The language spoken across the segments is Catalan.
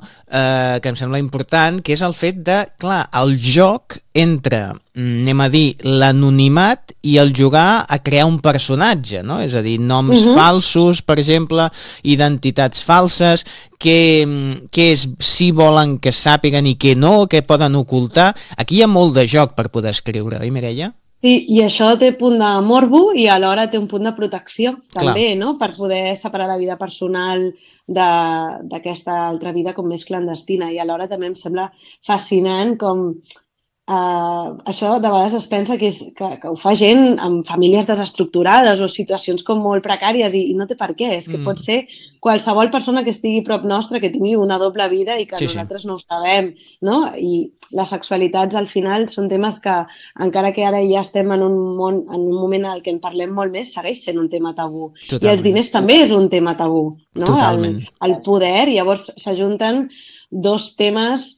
que em sembla important, que és el fet de, clar, el joc entre, anem a dir, l'anonimat i el jugar a crear un personatge, no? És a dir, noms falsos, per exemple, identitats falses, què és, si volen que sàpiguen i què no, què poden ocultar. Aquí hi ha molt de joc per poder escriure, oi, Mireia? Sí, i això té punt de morbo i alhora té un punt de protecció, també, no? Per poder separar la vida personal d'aquesta altra vida com més clandestina. I alhora també em sembla fascinant com això de vegades es pensa que ho fa gent amb famílies desestructurades o situacions com molt precàries i no té per què, és que pot ser qualsevol persona que estigui prop nostra, que tingui una doble vida i que nosaltres no ho sabem, no? I les sexualitats al final són temes que, encara que ara ja estem en un moment en què en parlem molt més, segueix sent un tema tabú. Totalment. I els diners també és un tema tabú, no? Totalment. El poder, llavors s'ajunten dos temes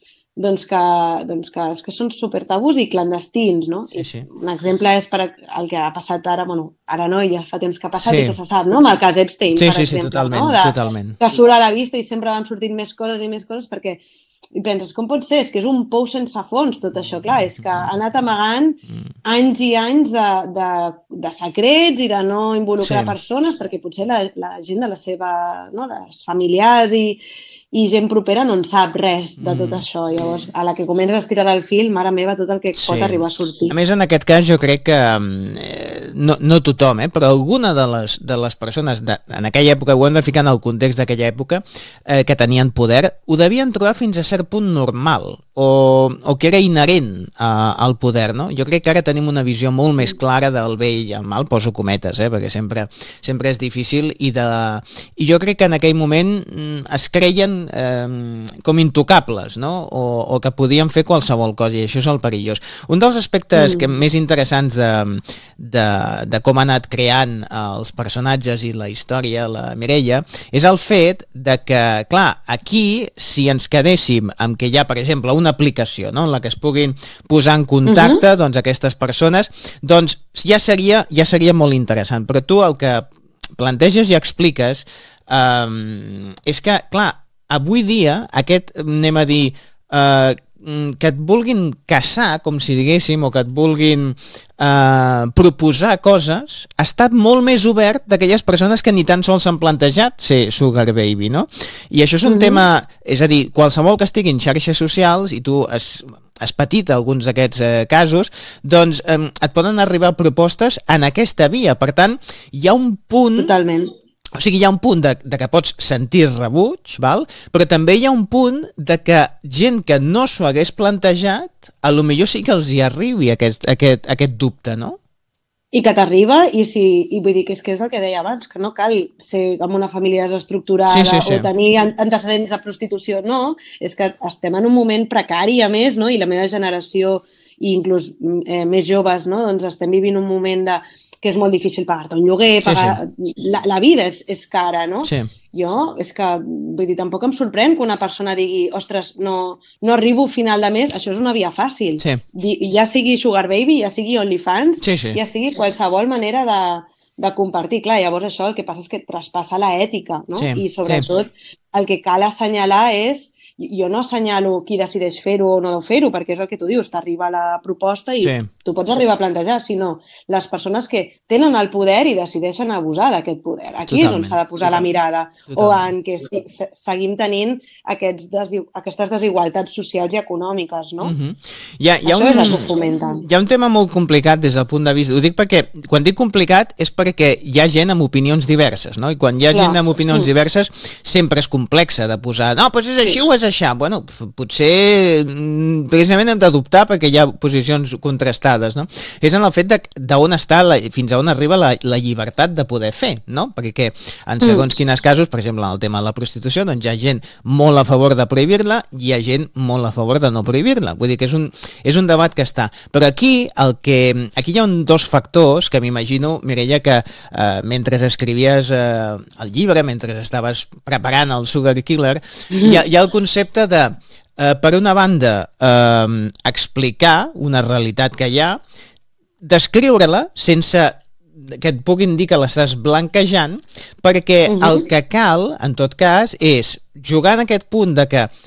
que són super tabús i clandestins, no? Sí. Un exemple és per el que ha passat ara, ara no, ja fa temps que ha passat i que se sap, no? Amb el cas Epstein, per exemple. Totalment. Que surt a la vista i sempre van sortint més coses i més coses perquè i penses, com pot ser? És que és un pou sense fons tot això, clar, és que ha anat amagant anys i anys de secrets i de no involucrar persones perquè potser la gent de la seva, no? Les familiars i gent propera no en sap res de tot això. Llavors, a la que comences a estirar del fil, mare meva, tot el que pot arribar a sortir. A més, en aquest cas, jo crec que no tothom, però alguna de les persones en aquella època, ho hem de ficar en el context d'aquella època, que tenien poder, ho devien trobar fins a cert punt normal o que era inherent al poder, no? Jo crec que ara tenim una visió molt més clara del bé i el mal, poso cometes, perquè sempre és difícil i jo crec que en aquell moment es creien com intocables, no? O que podien fer qualsevol cosa, i això és el perillós. Un dels aspectes més interessants de com ha anat creant els personatges i la història, la Mireia, és el fet de que, clar, aquí, si ens quedéssim amb que hi ha, per exemple, una aplicació, no?, en la que es puguin posar en contacte doncs, aquestes persones, doncs ja seria molt interessant. Però tu el que planteges i expliques és que, clar, avui dia, anem a dir, que et vulguin caçar, com si diguéssim, o que et vulguin proposar coses, ha estat molt més obert d'aquelles persones que ni tan sols s'han plantejat ser sugar baby, no? I això és un tema, és a dir, qualsevol que estigui en xarxes socials, i tu has patit alguns d'aquests casos, doncs et poden arribar propostes en aquesta via. Per tant, hi ha un punt... Totalment. O sigui, hi ha un punt de que pots sentir rebuig, val? Però també hi ha un punt de que gent que no s'ho hagués plantejat, a lo millor sí que els hi arribi aquest dubte, no? I que t'arriba, i vull dir que és el que deia abans, que no cal ser amb una família desestructurada o tenir antecedents de prostitució, no, és que estem en un moment precari, a més, no? I la meva generació, i inclús més joves, no? Doncs estem vivint un moment que és molt difícil pagar-te un lloguer, la vida és cara, no? Sí. Jo, és que, vull dir, tampoc em sorprèn que una persona digui, ostres, no arribo a final de mes, això és una via fàcil. Sí. Ja sigui Sugar Baby, ja sigui OnlyFans, ja sigui qualsevol manera de compartir. Clar, llavors això el que passa és que traspassa la ètica, no? I sobretot el que cal assenyalar és... Jo no assenyalo qui decideix fer-ho o no fer-ho, perquè és el que tu dius, t'arriba la proposta i tu pots arribar a plantejar, sinó les persones que tenen el poder i decideixen abusar d'aquest poder. Aquí és on s'ha de posar la mirada, o en què seguim tenint aquestes desigualtats socials i econòmiques, no? Això és el que fomenta. Hi ha un tema molt complicat des del punt de vista... Ho dic perquè, quan dic complicat, és perquè hi ha gent amb opinions diverses, no? I quan hi ha gent amb opinions diverses, sempre és complexa de posar, no, doncs és així o és això. Bueno, potser precisament hem de dubtar perquè hi ha posicions contrastades, no? És en el fet d'on està, fins a on arriba la llibertat de poder fer, no? Perquè en segons quins casos, per exemple, en el tema de la prostitució, doncs hi ha gent molt a favor de prohibir-la i hi ha gent molt a favor de no prohibir-la. Vull dir que és un debat que està. Però aquí hi ha dos factors que m'imagino, Mireia, que mentre escrivies el llibre, mentre estaves preparant el Sugar Killer, hi ha el concepte de, per una banda, explicar una realitat que hi ha, descriure-la sense que et puguin dir que l'estàs blanquejant, perquè el que cal, en tot cas, és jugar en aquest punt de que